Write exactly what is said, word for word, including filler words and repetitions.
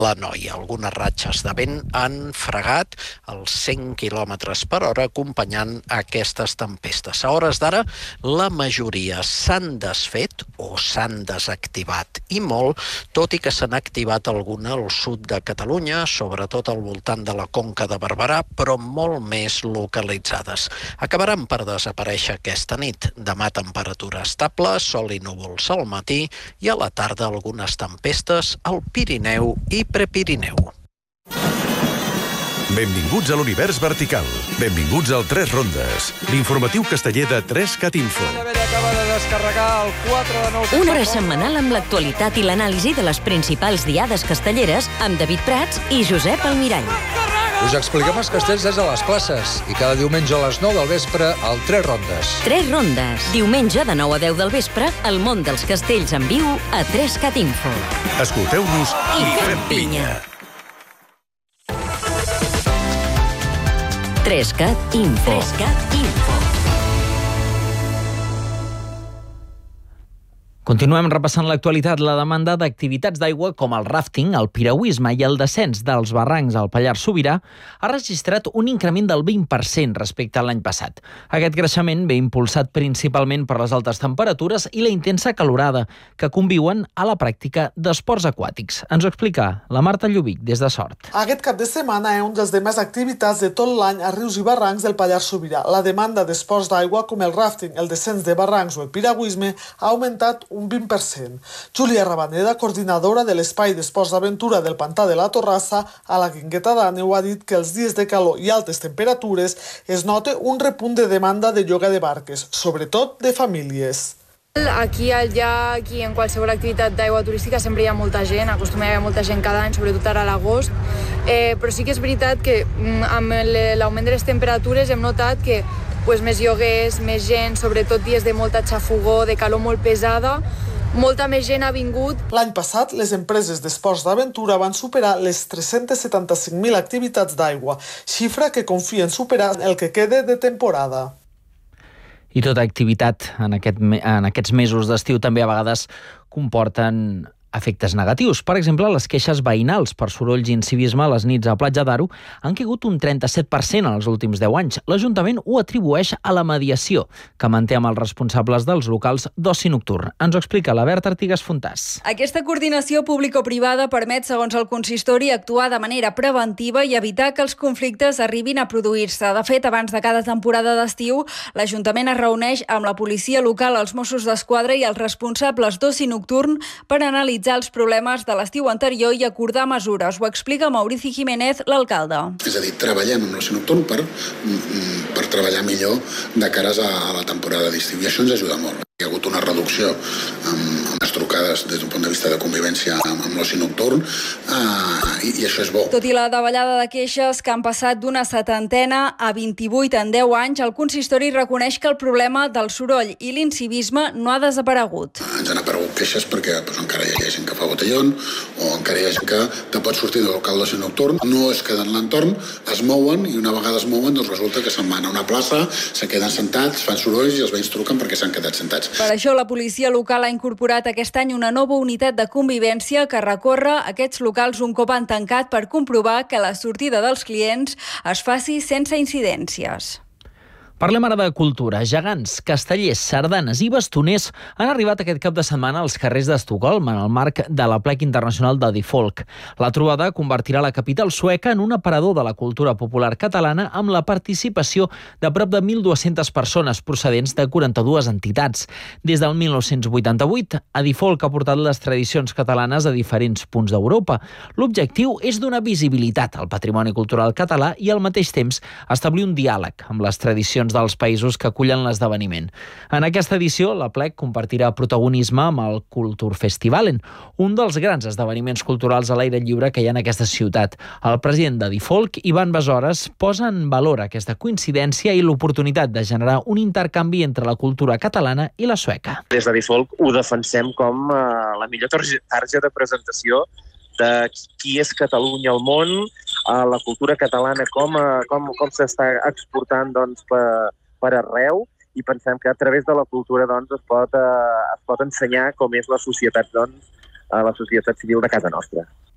la noia. Algunes ratxes de vent han fregat els cent quilòmetres per hora acompanyant aquestes tempestes. A hores d'ara, la majoria s'han desfet o s'han desactivat i molt, tot i que s'han activat alguna al sud de Catalunya, sobretot al voltant de la Conca de Barberà, però molt més localitzades. Acabaran per desaparèixer aquesta nit. Demà temperatura estable, sol i núvols al matí i a la tarda algunes tempestes al Pirineu i Prepirineu. Benvinguts a l'univers vertical. Benvinguts al Tres Rondes, l'informatiu casteller de tres cat info. Una hora setmanal amb l'actualitat i l'anàlisi de les principals diades castelleres amb David Prats i Josep Almirall. Us expliquem els castells des de les classes i cada diumenge a les nou del vespre al Tres Rondes. Tres Rondes. Diumenge de nou a deu del vespre, el món dels castells en viu a tres cat info. Escolteu-nos i, i fem pinya. tres cat info. tres cat info. Continuem repassant l'actualitat. La demanda d'activitats d'aigua com el ràfting, el piragüisme i el descens dels barrancs al Pallars Sobirà ha registrat un increment del vint per cent respecte a l'any passat. Aquest creixement ve impulsat principalment per les altes temperatures i la intensa calorada que conviuen a la pràctica d'esports aquàtics. Ens ho explica la Marta Llubic des de Sort. Aquest cap de setmana és un dels de més activitats de tot l'any a rius i barrancs del Pallars Sobirà. La demanda d'esports d'aigua com el ràfting, el descens de barrancs o el piragüisme ha augmentat un vint per cent. Júlia Rabaneda, coordinadora de l'Espai d'Esports d'Aventura del Pantà de la Torrassa, a la Guingueta d'Àneu, ha dit que els dies de calor i altes temperatures es nota un repunt de demanda de lloguer de barques, sobretot de famílies. Aquí al llac i en qualsevol activitat d'aigua turística sempre hi ha molta gent, acostuma a haver molta gent cada any, sobretot ara a l'agost, eh, però sí que és veritat que amb l'augment de les temperatures hem notat que pues, més lloguers, més gent, sobretot dies de molta xafogó, de calor molt pesada, molta més gent ha vingut. L'any passat, les empreses d'esports d'aventura van superar les tres-cents setanta-cinc mil activitats d'aigua, xifra que confien superar el que quede de temporada. I tota activitat en, aquest, en aquests mesos d'estiu també a vegades comporten efectes negatius. Per exemple, les queixes veïnals per sorolls i incivisme a les nits a Platja d'Aro han caigut un trenta-set per cent en els últims deu anys. L'Ajuntament ho atribueix a la mediació que manté amb els responsables dels locals d'oci nocturn. Ens ho explica la Berta Artigas Fontàs. Aquesta coordinació público-privada permet, segons el consistori, actuar de manera preventiva i evitar que els conflictes arribin a produir-se. De fet, abans de cada temporada d'estiu, l'Ajuntament es reuneix amb la policia local, els Mossos d'Esquadra i els responsables d'oci nocturn per analitzar els problemes de l'estiu anterior i acordar mesures. Ho explica Maurici Jiménez, l'alcalde. És a dir, treballem amb l'oci nocturn per, per treballar millor de cares a la temporada d'estiu i això ens ajuda molt. Hi ha hagut una reducció amb les trucades des d'un punt de vista de convivència amb, amb l'oci nocturn eh, i, i això és bo. Tot i la davallada de queixes que han passat d'una setantena a vint-i-vuit en deu anys, el consistori reconeix que el problema del soroll i l'incivisme no ha desaparegut. Ens han aparegut queixes perquè doncs, encara hi ha gent que fa botellón o encara hi ha gent que te pot sortir del local d'oci nocturn, no es queden a l'entorn, es mouen i una vegada es mouen doncs resulta que se'n van a una plaça, se queden sentats, fan sorolls i els veïns truquen perquè s'han quedat sentats. Per això la policia local ha incorporat aquest any una nova unitat de convivència que recorre aquests locals un cop han tancat per comprovar que la sortida dels clients es faci sense incidències. Parlem ara de cultura. Gegants, castellers, sardanes i bastoners han arribat aquest cap de setmana als carrers d'Estocolm en el marc de la Plec Internacional de Die Folk. La trobada convertirà la capital sueca en un aparador de la cultura popular catalana amb la participació de prop de mil dues-centes persones procedents de quaranta-dues entitats. Des del mil nou-cents vuitanta-vuit, a Die Folk ha portat les tradicions catalanes a diferents punts d'Europa. L'objectiu és donar visibilitat al patrimoni cultural català i al mateix temps establir un diàleg amb les tradicions dels països que acullen l'esdeveniment. En aquesta edició, la Plec compartirà protagonisme amb el Kulturfestivalen, un dels grans esdeveniments culturals a l'aire lliure que hi ha en aquesta ciutat. El president de Die Folk, Ivan Besores, posa en valor aquesta coincidència i l'oportunitat de generar un intercanvi entre la cultura catalana i la sueca. Des de Die Folk ho defensem com eh, la millor targeta de presentació de qui és Catalunya al món, a la cultura catalana, com, com, com s'està exportant doncs, per, per arreu, i pensem que a través de la cultura doncs, es, pot, eh, es pot ensenyar com és la societat, doncs, la societat civil de casa nostra.